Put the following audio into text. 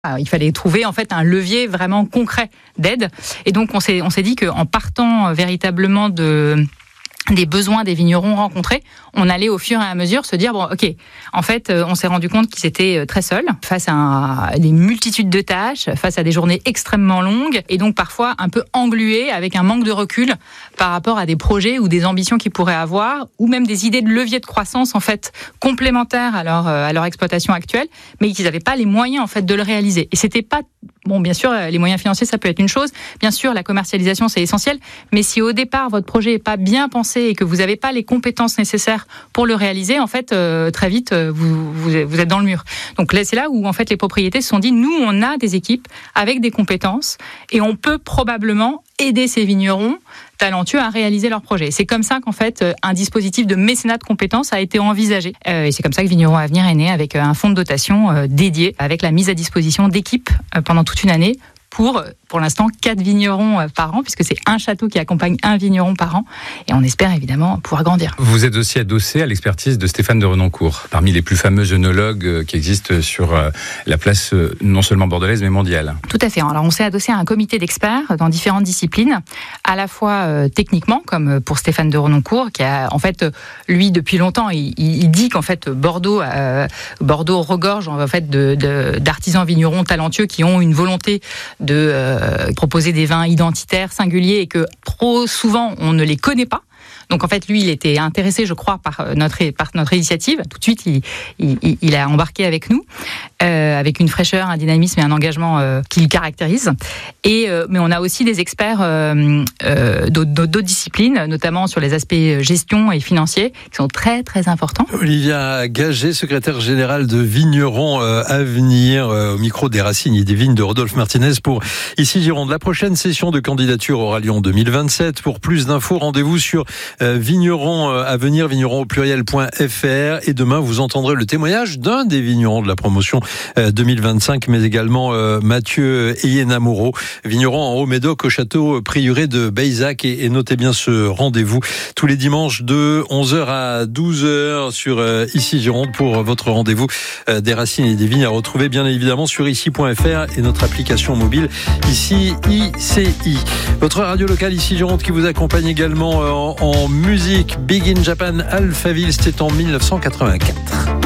Il fallait trouver en fait un levier vraiment concret d'aide. Et donc on s'est dit qu'en partant véritablement des besoins des vignerons rencontrés, on allait au fur et à mesure se dire, bon, ok, en fait, on s'est rendu compte qu'ils étaient très seuls, face à des multitudes de tâches, face à des journées extrêmement longues, et donc parfois un peu englués, avec un manque de recul par rapport à des projets ou des ambitions qu'ils pourraient avoir, ou même des idées de levier de croissance, en fait, complémentaires à leur exploitation actuelle, mais qu'ils n'avaient pas les moyens, en fait, de le réaliser. Et c'était pas, bon, bien sûr, les moyens financiers, ça peut être une chose, bien sûr, la commercialisation, c'est essentiel, mais si au départ, votre projet n'est pas bien pensé et que vous n'avez pas les compétences nécessaires pour le réaliser, en fait, très vite, vous êtes dans le mur. Donc là, c'est là où, en fait, les propriétés se sont dit, nous, on a des équipes avec des compétences et on peut probablement aider ces vignerons talentueux à réaliser leurs projets. C'est comme ça qu'en fait, un dispositif de mécénat de compétences a été envisagé. Et c'est comme ça que Vignerons Avenir est né, avec un fonds de dotation dédié, avec la mise à disposition d'équipes pendant toute une année, pour l'instant 4 vignerons par an, puisque c'est un château qui accompagne un vigneron par an, et on espère évidemment pouvoir grandir. Vous êtes aussi adossé à l'expertise de Stéphane de Renoncourt, parmi les plus fameux œnologues qui existent sur la place non seulement bordelaise mais mondiale. Tout à fait. Alors on s'est adossé à un comité d'experts dans différentes disciplines, à la fois techniquement, comme pour Stéphane de Renoncourt, qui a en fait, lui depuis longtemps, il dit qu'en fait Bordeaux regorge en fait d'artisans vignerons talentueux qui ont une volonté de proposer des vins identitaires, singuliers, et que trop souvent on ne les connaît pas. Donc en fait, lui, il était intéressé, je crois, par notre initiative. Tout de suite, il a embarqué avec nous, avec une fraîcheur, un dynamisme et un engagement qui le caractérise. Mais on a aussi des experts d'autres disciplines, notamment sur les aspects gestion et financiers, qui sont très très importants. Olivia Gaget, secrétaire générale de Vignerons Avenir, au micro des Racines et des Vignes de Rodolphe Martinez pour Ici Gironde. La prochaine session de candidature aura lieu en 2027. Pour plus d'infos, rendez-vous sur Vignerons Avenir, vignerons au pluriel.fr, et demain vous entendrez le témoignage d'un des vignerons de la promotion 2025, mais également Mathieu Eyenamouro, vigneron en Haut-Médoc au château prieuré de Bayzac, et notez bien ce rendez-vous tous les dimanches de 11h à 12h sur Ici Gironde pour votre rendez-vous des racines et des vignes, à retrouver bien évidemment sur ici.fr et notre application mobile Ici ICI. Votre radio locale Ici Gironde qui vous accompagne également en musique. Big in Japan, Alphaville, c'était en 1984.